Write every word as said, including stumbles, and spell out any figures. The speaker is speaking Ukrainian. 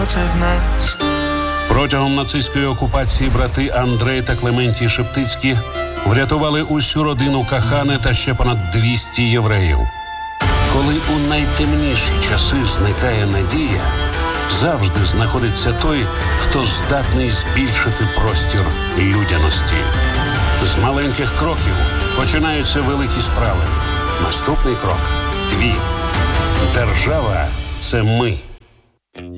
проти нас. Протягом нацистської окупації брати Андрей та Клементій Шептицькі врятували усю родину Кахани та ще понад двісті євреїв. Коли у найтемніші часи зникає надія, завжди знаходиться той, хто здатний збільшити простір людяності. З маленьких кроків починаються великі справи. Наступний крок – твій. Держава – це ми.